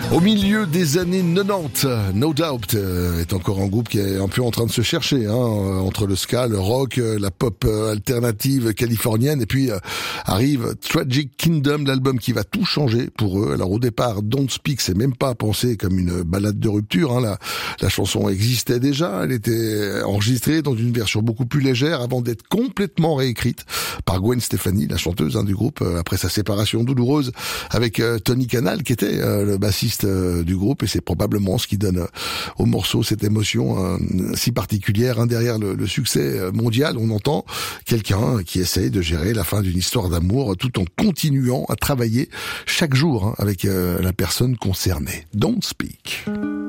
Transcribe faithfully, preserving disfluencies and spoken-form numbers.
Au milieu des années quatre-vingt-dix, No Doubt est encore un groupe qui est un peu en train de se chercher, hein, entre le ska, le rock, la pop alternative californienne, et puis euh, arrive Tragic Kingdom, l'album qui va tout changer pour eux. Alors au départ, Don't Speak, c'est même pas pensé comme une balade de rupture, hein. la, la chanson existait déjà, elle était enregistrée dans une version beaucoup plus légère avant d'être complètement réécrite par Gwen Stefani, la chanteuse, hein, du groupe, après sa séparation douloureuse avec euh, Tony Kanal, qui était euh, le bassiste du groupe, et c'est probablement ce qui donne au morceau cette émotion euh, si particulière, hein. Derrière le, le succès mondial, on entend quelqu'un qui essaye de gérer la fin d'une histoire d'amour tout en continuant à travailler chaque jour, hein, avec euh, la personne concernée. Don't Speak.